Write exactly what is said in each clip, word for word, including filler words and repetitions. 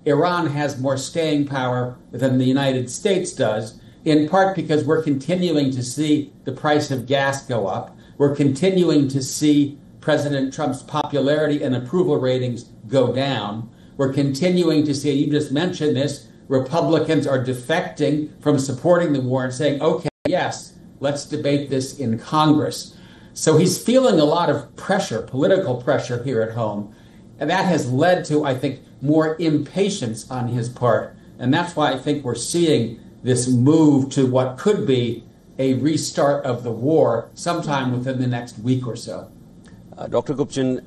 Iran has more staying power than the United States does, in part because we're continuing to see the price of gas go up. We're continuing to see President Trump's popularity and approval ratings go down. We're continuing to see, you just mentioned this, Republicans are defecting from supporting the war and saying, okay, yes, let's debate this in Congress. So he's feeling a lot of pressure, political pressure here at home. And that has led to, I think, more impatience on his part. And that's why I think we're seeing this move to what could be a restart of the war sometime within the next week or so. Uh, Doctor Kupchan,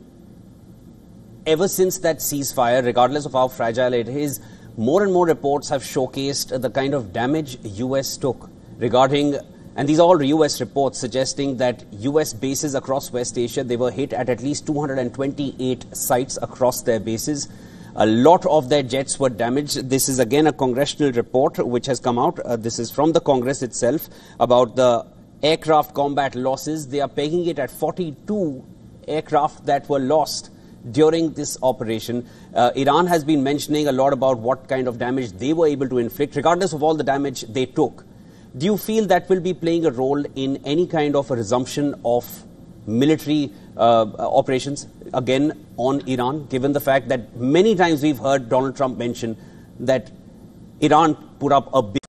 ever since that ceasefire, regardless of how fragile it is, more and more reports have showcased the kind of damage U S took regarding, and these are all U S reports suggesting that U S bases across West Asia, they were hit at at least two hundred twenty-eight sites across their bases. A lot of their jets were damaged. This is again a congressional report which has come out. Uh, this is from the Congress itself about the aircraft combat losses. They are pegging it at forty-two aircraft that were lost during this operation. Uh, Iran has been mentioning a lot about what kind of damage they were able to inflict, regardless of all the damage they took. Do you feel that will be playing a role in any kind of a resumption of military uh, operations again on Iran, given the fact that many times we've heard Donald Trump mention that Iran put up a bid?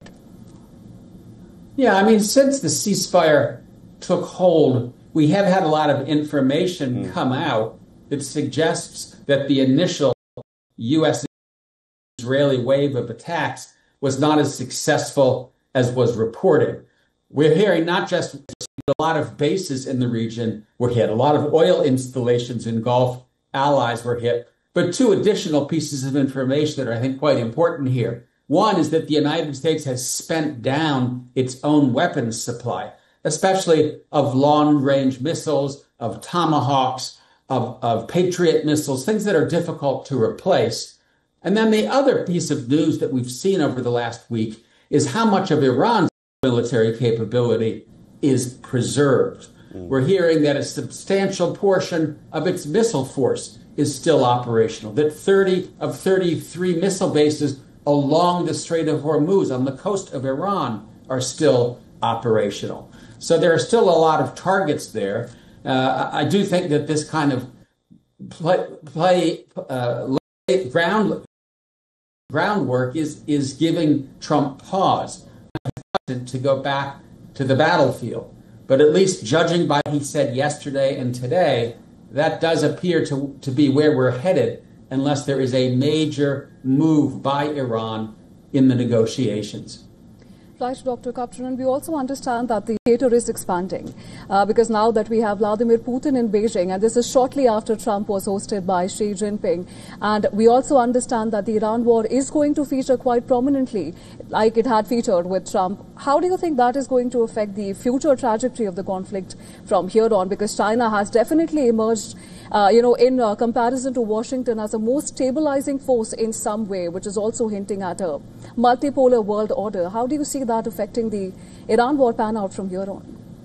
Yeah, I mean, since the ceasefire took hold, we have had a lot of information mm. come out that suggests that the initial U S Israeli wave of attacks was not as successful as was reported. We're hearing not just a lot of bases in the region were hit, a lot of oil installations in Gulf allies were hit, but two additional pieces of information that are, I think, quite important here. One is that the United States has spent down its own weapons supply, especially of long-range missiles, of Tomahawks, of, of Patriot missiles, things that are difficult to replace. And then the other piece of news that we've seen over the last week is how much of Iran's military capability is preserved. Mm. We're hearing that a substantial portion of its missile force is still operational, that thirty of thirty-three missile bases along the Strait of Hormuz on the coast of Iran are still operational. So there are still a lot of targets there. Uh, I do think that this kind of play, play uh, ground, groundwork is, is giving Trump pause to go back to the battlefield. But at least judging by what he said yesterday and today, that does appear to, to be where we're headed unless there is a major move by Iran in the negotiations. Right, Doctor Kupchan, we also understand that the theater is expanding uh, because now that we have Vladimir Putin in Beijing, and this is shortly after Trump was hosted by Xi Jinping, and we also understand that the Iran war is going to feature quite prominently, like it had featured with Trump. How do you think that is going to affect the future trajectory of the conflict from here on? Because China has definitely emerged, uh, you know, in uh, comparison to Washington as a more stabilizing force in some way, which is also hinting at a multipolar world order. How do you see that affecting the Iran war pan out from here on?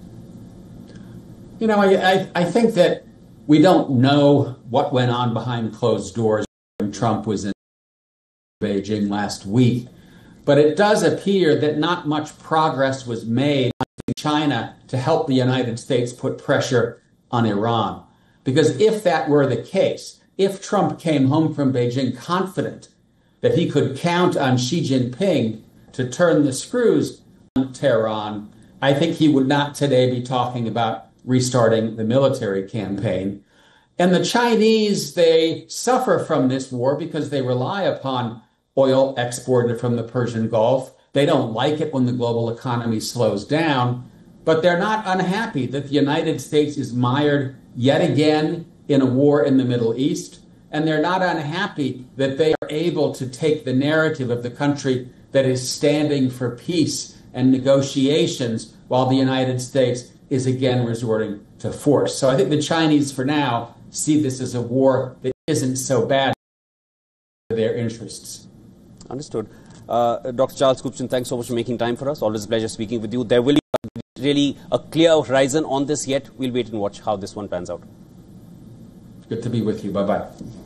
You know, I, I, I think that we don't know what went on behind closed doors when Trump was in Beijing last week, but it does appear that not much progress was made in China to help the United States put pressure on Iran. Because if that were the case, if Trump came home from Beijing confident that he could count on Xi Jinping to turn the screws on Tehran, I think he would not today be talking about restarting the military campaign. And the Chinese, they suffer from this war because they rely upon oil exported from the Persian Gulf. They don't like it when the global economy slows down, but they're not unhappy that the United States is mired yet again in a war in the Middle East. And they're not unhappy that they are able to take the narrative of the country that is standing for peace and negotiations while the United States is again resorting to force. So I think the Chinese, for now, see this as a war that isn't so bad for their interests. Understood. Uh, Doctor Charles Kupchan, thanks so much for making time for us. Always a pleasure speaking with you. There will be really a clear horizon on this yet. We'll wait and watch how this one pans out. Good to be with you. Bye-bye.